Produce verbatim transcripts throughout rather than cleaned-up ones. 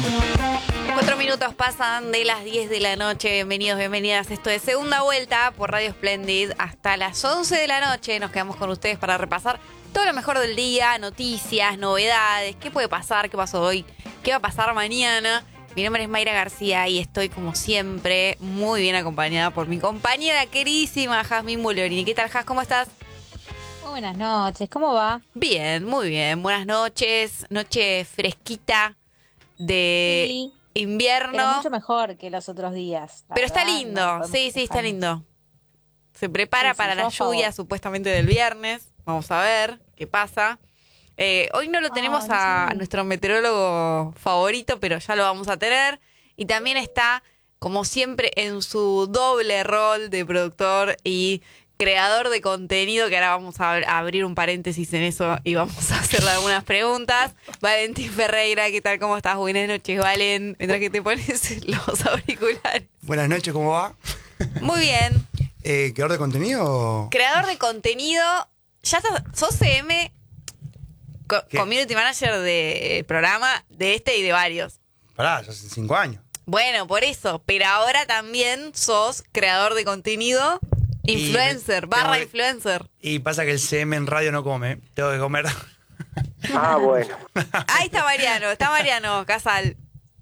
Cuatro minutos pasan de las diez de la noche. Bienvenidos, bienvenidas. Esto es Segunda Vuelta por Radio Splendid. Hasta las once de la noche nos quedamos con ustedes para repasar todo lo mejor del día, noticias, novedades, qué puede pasar, qué pasó hoy, qué va a pasar mañana. Mi nombre es Mayra García y estoy, como siempre, muy bien acompañada por mi compañera queridísima Jazmín Bulorini. ¿Qué tal, Jaz? ¿Cómo estás? Buenas noches, ¿cómo va? Bien, muy bien. Buenas noches. Noche fresquita de Sí, invierno. pero mucho mejor que los otros días. Pero está ¿verdad? lindo, No podemos sí, sí, está quejarnos. lindo. Se prepara Sí, sí, para yo la a favor. lluvia supuestamente del viernes. Vamos a ver qué pasa. Eh, hoy no lo tenemos Ay, a, sí. a nuestro meteorólogo favorito, pero ya lo vamos a tener. Y también está, como siempre, en su doble rol de productor y creador de contenido, que ahora vamos a, ab- a abrir un paréntesis en eso y vamos a hacerle algunas preguntas. Valentín Ferreira, ¿qué tal? ¿Cómo estás? Buenas noches, Valen. Mientras que te pones los auriculares. Buenas noches, ¿cómo va? Muy bien. Eh, ¿Creador de contenido? Creador de contenido. Ya estás- sos C M, co- ¿Qué? community manager de programa, de este y de varios. Pará, ya hace cinco años. Bueno, por eso. Pero ahora también sos creador de contenido, Y influencer, me- barra tengo que- influencer. Y pasa que el C M en radio no come, tengo que comer. Ah, bueno. Ahí está Mariano, está Mariano Casal.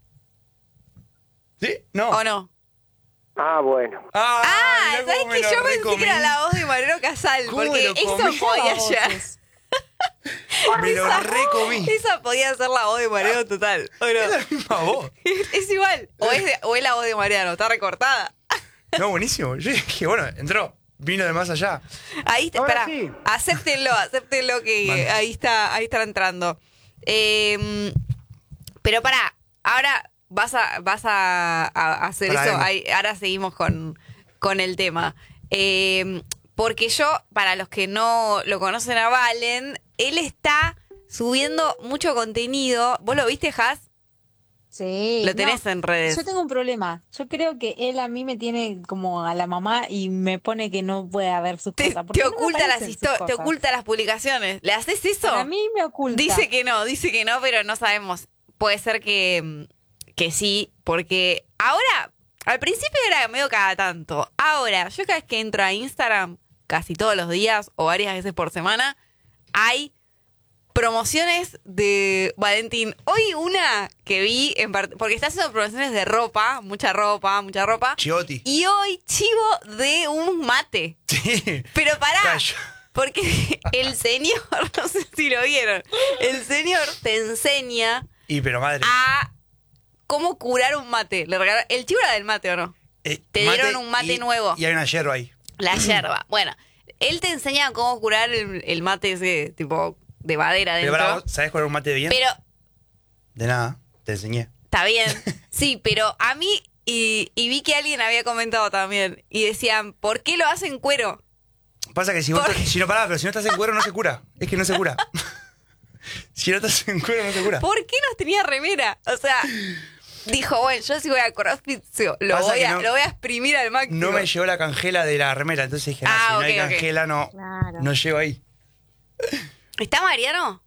¿Sí? No. ¿O no? Ah, bueno. Ah, Ah, mirá ¿sabes cómo que me lo yo pensé recomí. que era la voz de Mariano Casal? ¿Cómo Porque lo eso comí? podía Todas ser. voces. Me lo recomí. Esa podía ser la voz de Mariano total. ¿O no? Es la misma voz. Es igual. O es, de- o es la voz de Mariano, está recortada. No, buenísimo. Yo dije, bueno, entró. Vino de más allá. Ahí está, Ahora espera, sí. acéptenlo, acéptenlo que Vale. ahí está, ahí está entrando. Eh, pero pará, ahora vas a, vas a, a hacer Pará, eso, Emma. ahí- ahora seguimos con, con el tema. Eh, porque yo, para los que no lo conocen a Valen, él está subiendo mucho contenido. ¿Vos lo viste, Has? Sí. Lo tenés no, en redes. Yo tengo un problema. Yo creo que él a mí me tiene como a la mamá y me pone que no puede ver sus Te, cosas. porque te no me oculta las aparecen sus histo- te cosas. oculta las publicaciones. ¿Le haces eso? A mí me oculta. Dice que no, dice que no, pero no sabemos. Puede ser que, mm, que sí, porque ahora, al principio era medio cada tanto. Ahora, yo cada vez que entro a Instagram, casi todos los días o varias veces por semana, hay promociones de Valentín. Hoy una que vi, en part- porque está haciendo promociones de ropa, mucha ropa, mucha ropa. Chiotti. Y hoy chivo de un mate. Sí. Pero pará, Callo. porque el señor, no sé si lo vieron, el señor te enseña Y pero madre. a cómo curar un mate. Le regala- el chivo era del mate, ¿o no? eh, te dieron un mate y- nuevo. Y hay una yerba ahí. La yerba. Bueno, él te enseña cómo curar el, el mate ese tipo de madera Pero dentro. pará, ¿vos ¿sabés cuál es un mate bien? Pero De nada, te enseñé. está bien. Sí, pero a mí, y, y vi que alguien había comentado también, y decían, ¿por qué lo hacen cuero? Pasa que si vos ¿Por estás- si no pará, pero si no estás en cuero no se cura. Es que no se cura. Si no estás en cuero no se cura. ¿Por qué no tenía remera? O sea, dijo, bueno, yo si voy a CrossFit, sí, lo, Pasa voy que a, no- lo voy a exprimir al máximo. No me llegó la cangela de la remera, entonces dije, no, Ah, si no ok, hay ok. cangela no, Claro. no llego ahí. ¿Está Mariano?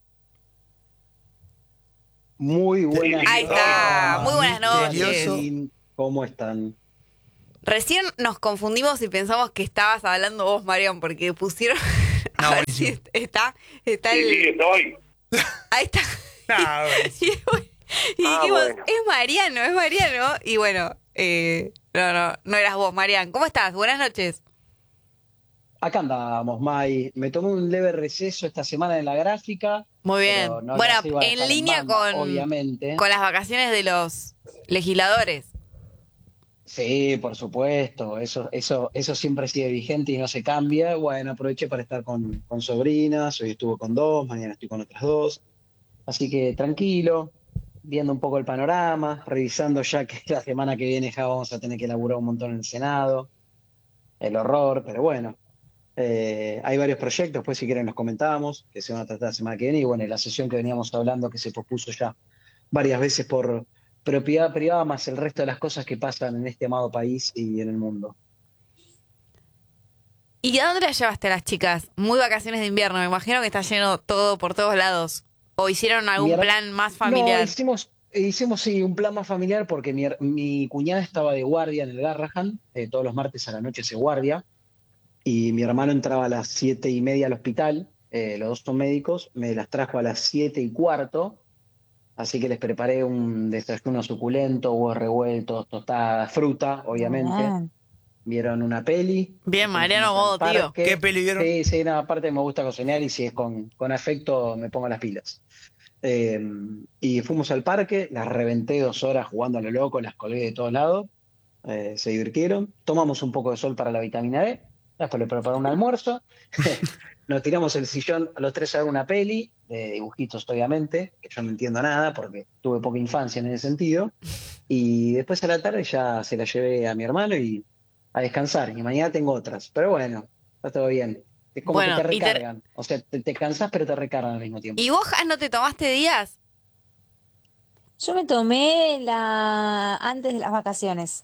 Muy buenas Ahí noches. está, muy buenas Misterioso. noches. ¿Cómo están? Recién nos confundimos y pensamos que estabas hablando vos, Mariano, porque pusieron... No, a ver buenísimo. si está, está Sí, sí, el... estoy. Ahí está. Ah, buenísimo. Y, bueno, y Ah, dijimos, bueno. es Mariano, es Mariano. Y bueno, eh, no, no, no eras vos, Mariano. ¿Cómo estás? Buenas noches. Acá andamos, May. Me tomé un leve receso esta semana en la gráfica. Muy bien. pero no Bueno, las iba a dejar en línea banda, con, obviamente. con las vacaciones de los legisladores. Sí, por supuesto. Eso, eso, eso siempre sigue vigente y no se cambia. Bueno, aproveché para estar con, con sobrinas. Hoy estuve con dos, mañana estoy con otras dos. Así que tranquilo, viendo un poco el panorama, revisando ya que la semana que viene ya vamos a tener que elaborar un montón en el Senado. El horror, pero bueno. Eh, hay varios proyectos, pues si quieren los comentamos, que se van a tratar la semana que viene. Y bueno, y la sesión que veníamos hablando, que se pospuso ya varias veces por propiedad privada, más el resto de las cosas que pasan en este amado país y en el mundo. ¿Y a dónde las llevaste a las chicas? Muy vacaciones de invierno, me imagino que está lleno todo por todos lados. ¿O hicieron algún Mier- plan más No, familiar? hicimos, hicimos sí, un plan más familiar porque mi, her- mi cuñada estaba de guardia en el Garrahan, eh, todos los martes a la noche se guardia, y mi hermano entraba a las siete y media al hospital, eh, los dos son médicos, me las trajo a las siete y cuarto, así que les preparé un desayuno suculento, huevos revueltos, tostadas, fruta, obviamente. Ah, Vieron una peli. Bien, nos Mariano fuimos al Modo, tío. parque. ¿Qué peli vieron? Sí, sí, no, aparte me gusta cocinar y si es con, con afecto me pongo las pilas. Eh, y fuimos al parque, las reventé dos horas jugando a lo loco, las colgué de todos lados, eh, se divirtieron, tomamos un poco de sol para la vitamina D, después le preparé un almuerzo, nos tiramos el sillón a los tres a ver una peli, de dibujitos obviamente, que yo no entiendo nada porque tuve poca infancia en ese sentido, y después a la tarde ya se la llevé a mi hermano y a descansar, y mañana tengo otras, pero bueno, está todo bien. Es como Bueno, que te y te- recargan, o sea, te, te cansás pero te recargan al mismo tiempo. ¿Y vos, Jas, no te tomaste días? yo me tomé la antes de las vacaciones.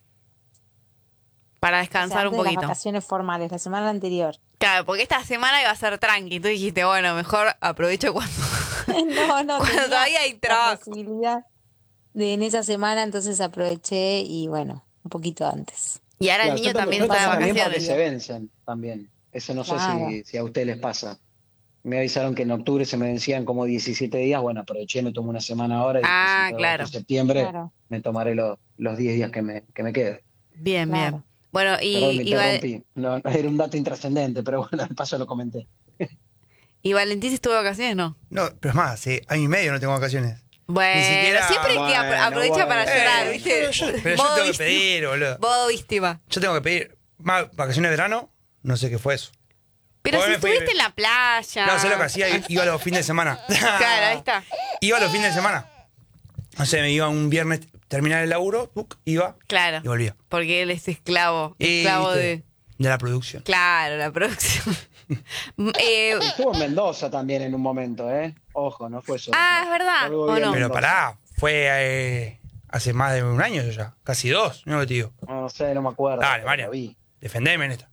Para O sea, descansar un antes de las poquito. vacaciones formales, la semana anterior. Claro, porque esta semana iba a ser tranqui. Tú dijiste, bueno, mejor aprovecho cuando, No, no, cuando tenía todavía hay la trabajo. posibilidad de en esa semana, entonces aproveché y bueno, un poquito antes. Y ahora Claro, el niño yo también yo está de también porque vacaciones. se vencen también. Eso no sé Claro. si, si a ustedes les pasa. Me avisaron que en octubre se me vencían como diecisiete días. Bueno, aproveché, me tomé una semana ahora y después Ah, en, claro. en septiembre Claro, me tomaré los, los diez días que me, que me queden. Bien, claro. bien. Bueno, Perdón, y, me y, Val- interrumpí. No, no, era un dato intrascendente, pero bueno, de paso lo comenté. y Valentín si estuvo de vacaciones, ¿no? No, pero es más, hace año y medio no tengo vacaciones. Bueno, siquiera- siempre que apro- Bueno, aprovecha para bueno. llorar, Eh, ¿viste? yo- yo- pero yo Modo tengo que víctima. pedir, boludo. Modo víctima. Yo tengo que pedir. Más vacaciones de verano, no sé qué fue eso. Pero Bueno, si me fui- estuviste en la playa. No sé lo que hacía, iba los fines de semana. Claro, ahí está. Iba los fines de semana. No sé, me iba un viernes, terminar el laburo, tuc, iba Claro. y volvía. Porque él es esclavo. Y, Esclavo viste, de. de la producción. Claro, la producción. Eh, Estuvo en Mendoza también en un momento, ¿eh? Ojo, no fue eso. ah, es verdad. Algo ¿O bien. no? Pero Mendoza. pará, fue eh, hace más de un año ya, casi dos, no te digo. No sé, no me acuerdo. Dale, pero María. lo vi. Defendeme en esta.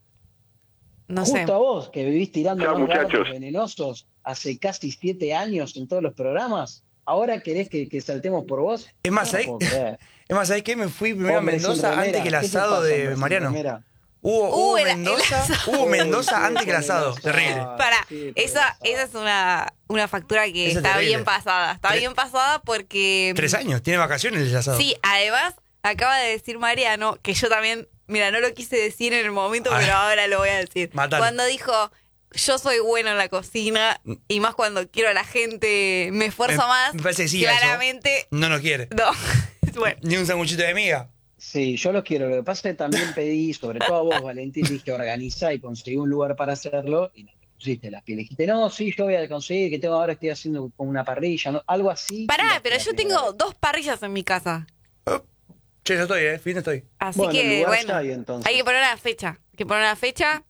No sé. Justo a vos, que vivís tirando Chao, los muchachos. datos venenosos hace casi siete años en todos los programas, ¿ahora querés que, que saltemos por vos? Es más, No ¿sabés- puedo creer. Es más, ¿sabés qué? Me fui primero a Hombre sin Mendoza remera. antes que el ¿Qué te asado pasa, de hombre sin Mariano. remera? Hubo, Uh, hubo el- el Mendoza, asado. hubo Mendoza Uy, antes que el sí, asado. con el Terrible. asado. Para, Sí, por esa, eso. esa es una, una factura que Esa es está terrible. bien pasada. Está Tres- bien pasada porque. Tres años, tiene vacaciones el asado. Sí, además, acaba de decir Mariano, que yo también, mira, no lo quise decir en el momento, Ah. pero ahora lo voy a decir. Matalo. Cuando dijo, yo soy bueno en la cocina, y más cuando quiero a la gente, me esfuerzo Me- más. me parece que sí, eso. claramente, No nos quiere. no. Bueno, Ni un sanguchito de miga. Sí, yo los quiero. Lo que pasa es que también pedí, sobre todo a vos, Valentín, dije organizá y conseguí un lugar para hacerlo y no te pusiste las pieles. Dijiste, no, sí, yo voy a conseguir, que tengo ahora estoy haciendo con una parrilla, ¿no? Algo así. pará, La- pero la yo primera tengo vez. dos parrillas en mi casa. Che, yo estoy, eh, fin estoy. Así Bueno, el que, lugar bueno, está ahí, entonces. hay que poner una fecha. Hay que poner una fecha.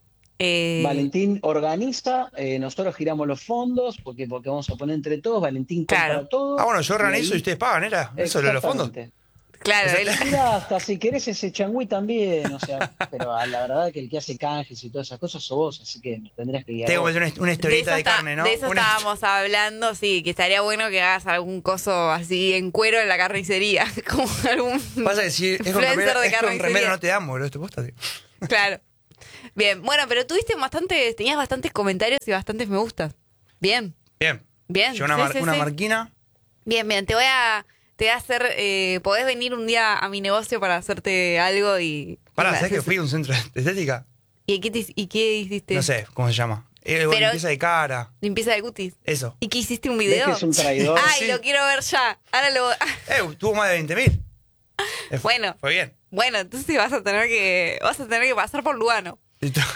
Eh, Valentín organiza, eh, nosotros giramos los fondos porque, porque vamos a poner entre todos, Valentín compra Claro. todo. Ah, bueno, yo organizo y ahí- ustedes pagan, ¿era? Eso de los fondos. Exactamente. Claro, O sea, él- Mirá, hasta si querés ese changüí también, o sea, pero a la verdad que el que hace canjes y todas esas cosas sos vos, así que nos tendrás que guiar Tengo vos. que hacer una, una de historieta eso, de, está- carne, ¿no? de eso Una- estábamos hablando, sí, que estaría bueno que hagas algún coso así en cuero en la carnicería, como algún Pasa que si es con influencer remera, de es con carnicería. remera no te damos, boludo. Esto posta, tío. Claro. Bien, bueno, pero tuviste bastantes, tenías bastantes comentarios y bastantes me gustas. Bien, Bien. bien. Yo una, sí, mar- sí, una sí. marquina. Bien, bien, te voy a, te voy a hacer, eh, podés venir un día a mi negocio para hacerte algo y... Pará, y me ¿sabes que haces- fui a un centro de estética? ¿Y qué, te- y qué hiciste? No sé cómo se llama. Eh, bueno, Pero- limpieza de cara. Limpieza de cutis. Eso. ¿Y qué hiciste un ¿Ves video? que es un traidor? Ay, Sí. lo quiero ver ya. Ahora lo... Eh, tuvo más de veinte mil. Eh, Bueno. Fue bien. Bueno, entonces vas a tener que vas a tener que pasar por Lugano. Y to-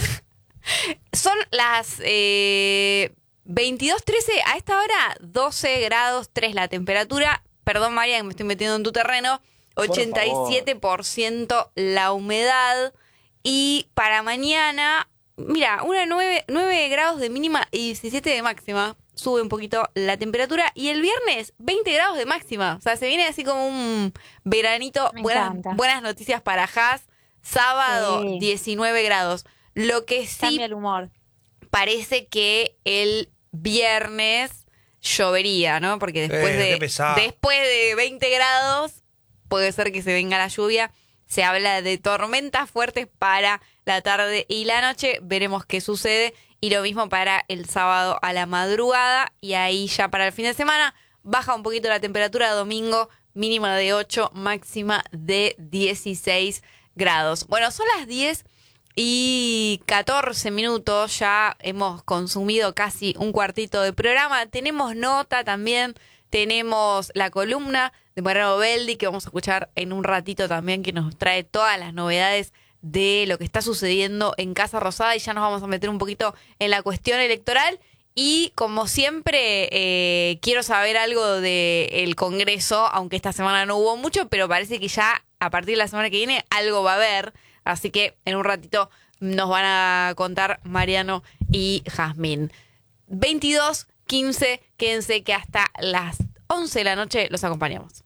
Son las eh, veintidós trece, a esta hora doce grados tres la temperatura. Perdón, María, que me estoy metiendo en tu terreno. ochenta y siete por ciento la humedad. Y para mañana, mira, una nueve, nueve grados de mínima y diecisiete de máxima. Sube un poquito la temperatura. Y el viernes, veinte grados de máxima. O sea, se viene así como un veranito. Me Buenas, encanta. buenas noticias para Haas. Sábado, Sí. diecinueve grados. Lo que sí Cambia el humor. parece que el viernes llovería, ¿no? Porque después, Eh, de, qué pesado. después de veinte grados puede ser que se venga la lluvia. Se habla de tormentas fuertes para la tarde y la noche. Veremos qué sucede. Y lo mismo para el sábado a la madrugada. Y ahí ya para el fin de semana baja un poquito la temperatura. Domingo mínima de ocho, máxima de dieciséis grados. Bueno, son las diez y catorce minutos. Ya hemos consumido casi un cuartito de programa. Tenemos nota también. Tenemos la columna de Mariano Beldi, que vamos a escuchar en un ratito también, que nos trae todas las novedades de lo que está sucediendo en Casa Rosada, y ya nos vamos a meter un poquito en la cuestión electoral. Y como siempre, eh, quiero saber algo del Congreso, aunque esta semana no hubo mucho, pero parece que ya a partir de la semana que viene algo va a haber. Así que en un ratito nos van a contar Mariano y Jazmín. veintidós quince, quédense que hasta las once de la noche los acompañamos.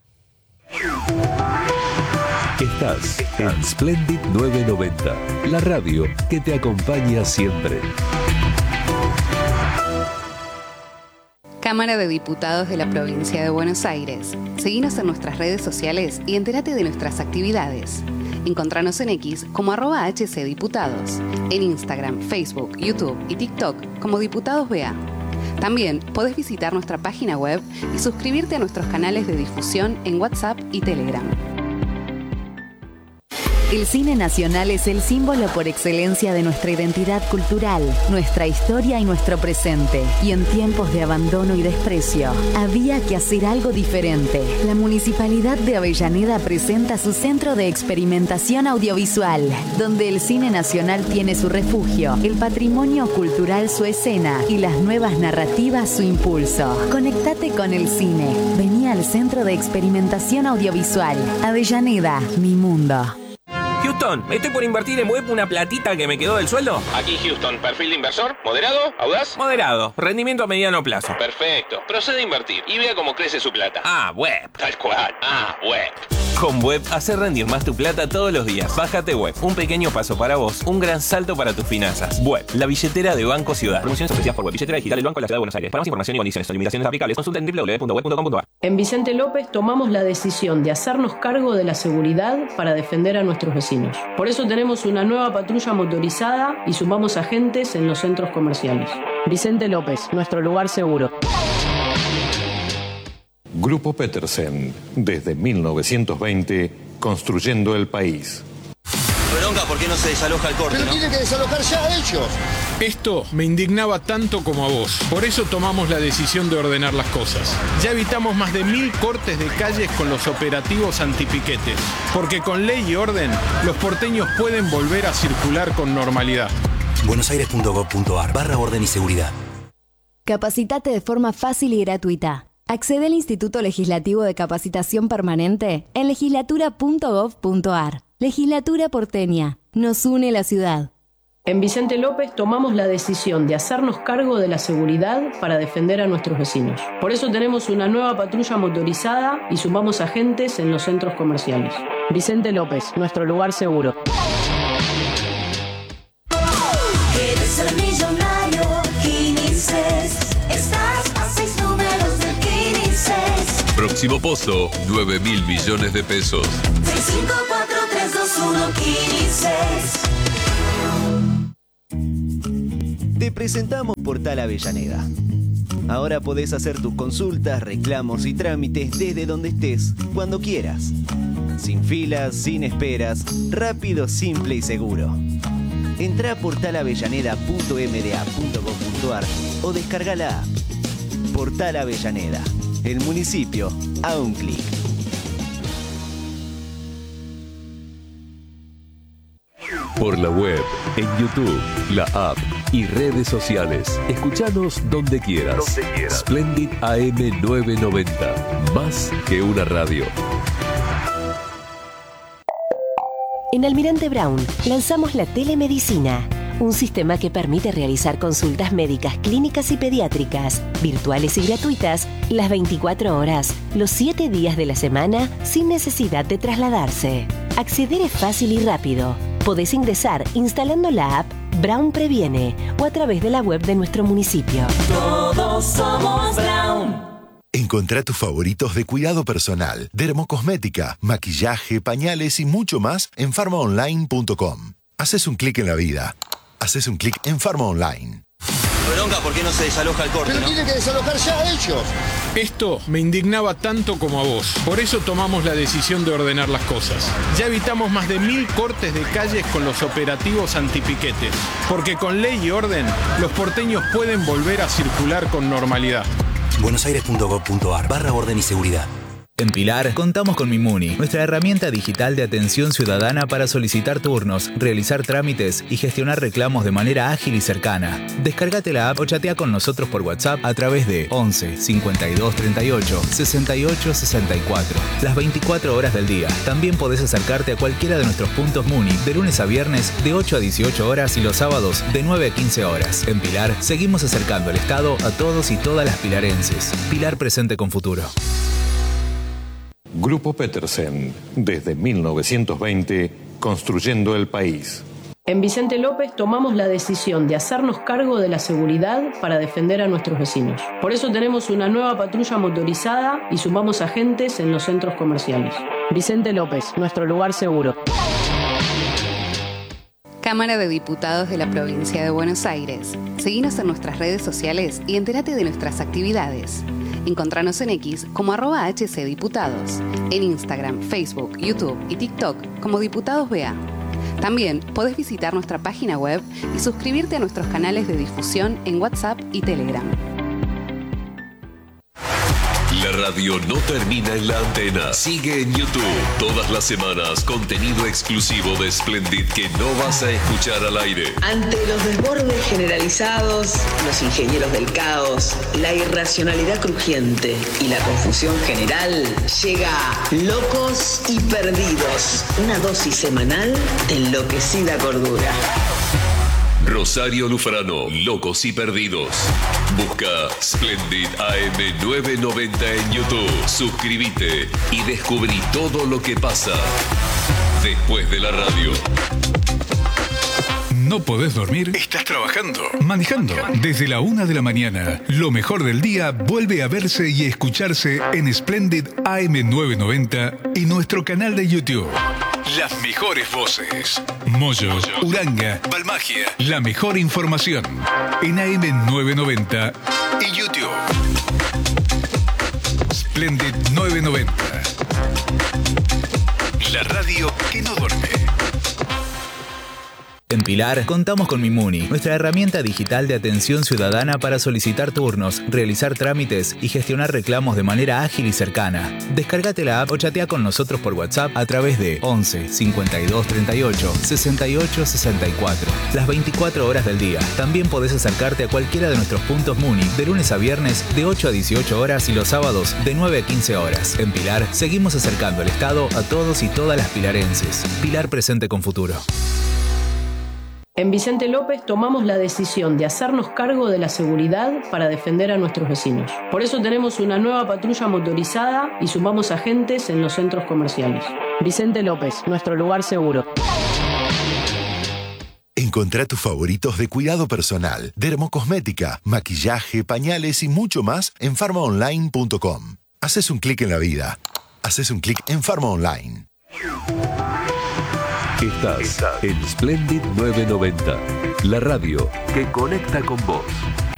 Estás en Splendid novecientos noventa, la radio que te acompaña siempre. Cámara de Diputados de la Provincia de Buenos Aires. Seguinos en nuestras redes sociales y entérate de nuestras actividades. Encontranos en X como arroba hcdiputados, en Instagram, Facebook, YouTube y TikTok como Diputados B A. También podés visitar nuestra página web y suscribirte a nuestros canales de difusión en WhatsApp y Telegram. El cine nacional es el símbolo por excelencia de nuestra identidad cultural, nuestra historia y nuestro presente. Y en tiempos de abandono y desprecio, había que hacer algo diferente. La Municipalidad de Avellaneda presenta su Centro de Experimentación Audiovisual, donde el cine nacional tiene su refugio, el patrimonio cultural su escena y las nuevas narrativas su impulso. Conectate con el cine. Vení al Centro de Experimentación Audiovisual. Avellaneda, mi mundo. Houston, estoy por invertir en web una platita que me quedó del sueldo. Aquí Houston, perfil de inversor, moderado, audaz. Moderado, rendimiento a mediano plazo. Perfecto, procede a invertir y vea cómo crece su plata. Ah, web. Tal cual, ah, web. Con Web, hacer rendir más tu plata todos los días. Bájate Web, un pequeño paso para vos, un gran salto para tus finanzas. Web, la billetera de Banco Ciudad. Promociones ofrecidas por Web, billetera digital del Banco de la Ciudad de Buenos Aires. Para más información y condiciones o limitaciones aplicables, consulta en doble u doble u doble u punto web punto com punto a r. En Vicente López tomamos la decisión de hacernos cargo de la seguridad para defender a nuestros vecinos. Por eso tenemos una nueva patrulla motorizada y sumamos agentes en los centros comerciales. Vicente López, nuestro lugar seguro. Grupo Petersen, desde mil novecientos veinte, construyendo el país. Bronca, ¿por qué no se desaloja el corte? Pero ¿no? tienen que desalojar ya ellos. Esto me indignaba tanto como a vos. Por eso tomamos la decisión de ordenar las cosas. Ya evitamos más de mil cortes de calles con los operativos antipiquetes. Porque con ley y orden, los porteños pueden volver a circular con normalidad. buenosaires punto gov punto a r barra orden y seguridad. Capacitate de forma fácil y gratuita. Accede al Instituto Legislativo de Capacitación Permanente en legislatura punto gov punto a r. Legislatura porteña. Nos une la ciudad. En Vicente López tomamos la decisión de hacernos cargo de la seguridad para defender a nuestros vecinos. Por eso tenemos una nueva patrulla motorizada y sumamos agentes en los centros comerciales. Vicente López, nuestro lugar seguro. Eres el millonario Quinices. Estás a seis números del Quinices. Próximo pozo, nueve mil millones de pesos. seis cinco cuatro tres dos uno Quinices. Te presentamos Portal Avellaneda. Ahora podés hacer tus consultas, reclamos y trámites desde donde estés, cuando quieras. Sin filas, sin esperas, rápido, simple y seguro. Entrá a portal avellaneda punto m d a punto gov punto a r o descarga la app. Portal Avellaneda, el municipio a un clic. Por la web, en YouTube, la app y redes sociales. Escuchanos donde quieras. Donde quieras. Splendid A M novecientos noventa. Más que una radio. En Almirante Brown lanzamos la telemedicina, un sistema que permite realizar consultas médicas, clínicas y pediátricas, virtuales y gratuitas, las veinticuatro horas, los siete días de la semana, sin necesidad de trasladarse. Acceder es fácil y rápido. Podés ingresar instalando la app Brown Previene o a través de la web de nuestro municipio. Todos somos Brown. Encontrá tus favoritos de cuidado personal, dermocosmética, maquillaje, pañales y mucho más en farma online punto com. Haces un clic en la vida. Haces un clic en Farma Online. Bronca, ¿por qué no se desaloja el corte? Pero ¿no? tienen que desalojar ya ellos. Esto me indignaba tanto como a vos. Por eso tomamos la decisión de ordenar las cosas. Ya evitamos más de mil cortes de calles con los operativos antipiquetes. Porque con ley y orden, los porteños pueden volver a circular con normalidad. buenosaires punto gov punto ar barra orden y seguridad. En Pilar, contamos con Mimuni, nuestra herramienta digital de atención ciudadana para solicitar turnos, realizar trámites y gestionar reclamos de manera ágil y cercana. Descárgate la app o chatea con nosotros por WhatsApp a través de once cincuenta y dos treinta y ocho sesenta y ocho sesenta y cuatro. Las veinticuatro horas del día. También podés acercarte a cualquiera de nuestros puntos Muni de lunes a viernes de ocho a dieciocho horas y los sábados de nueve a quince horas. En Pilar, seguimos acercando el Estado a todos y todas las pilarenses. Pilar presente con futuro. Grupo Petersen, desde mil novecientos veinte, construyendo el país. En Vicente López tomamos la decisión de hacernos cargo de la seguridad para defender a nuestros vecinos. Por eso tenemos una nueva patrulla motorizada y sumamos agentes en los centros comerciales. Vicente López, nuestro lugar seguro. Cámara de Diputados de la Provincia de Buenos Aires. Seguinos en nuestras redes sociales y entérate de nuestras actividades. Encontranos en X como arroba hcdiputados, en Instagram, Facebook, YouTube y TikTok como Diputados B A. También podés visitar nuestra página web y suscribirte a nuestros canales de difusión en WhatsApp y Telegram. La radio no termina en la antena. Sigue en YouTube. Todas las semanas, contenido exclusivo de Splendid que no vas a escuchar al aire. Ante los desbordes generalizados, los ingenieros del caos, la irracionalidad crujiente y la confusión general, llega Locos y Perdidos, una dosis semanal de enloquecida cordura. Rosario Lufrano, Locos y Perdidos. Busca Splendid A M novecientos noventa en YouTube. Suscríbete y descubrí todo lo que pasa después de la radio. ¿No podés dormir? ¿Estás trabajando? ¿Manejando? Desde la una de la mañana, lo mejor del día vuelve a verse y escucharse en Splendid A M novecientos noventa y nuestro canal de YouTube. Las mejores voces. Moyo, Uranga, Balmagia. La mejor información en A M novecientos noventa y YouTube. Splendid novecientos noventa. La radio que no duerme. En Pilar, contamos con Mimuni, nuestra herramienta digital de atención ciudadana para solicitar turnos, realizar trámites y gestionar reclamos de manera ágil y cercana. Descárgate la app o chatea con nosotros por WhatsApp a través de once cincuenta y dos treinta y ocho sesenta y ocho sesenta y cuatro. Las veinticuatro horas del día. También podés acercarte a cualquiera de nuestros puntos Muni de lunes a viernes de ocho a dieciocho horas y los sábados de nueve a quince horas. En Pilar, seguimos acercando el Estado a todos y todas las pilarenses. Pilar presente con futuro. En Vicente López tomamos la decisión de hacernos cargo de la seguridad para defender a nuestros vecinos. Por eso tenemos una nueva patrulla motorizada y sumamos agentes en los centros comerciales. Vicente López, nuestro lugar seguro. Encontrá tus favoritos de cuidado personal, dermocosmética, maquillaje, pañales y mucho más en farma online punto com. Haces un clic en la vida. Haces un clic en Farma Online. Estás en Splendid novecientos noventa, la radio que conecta con vos.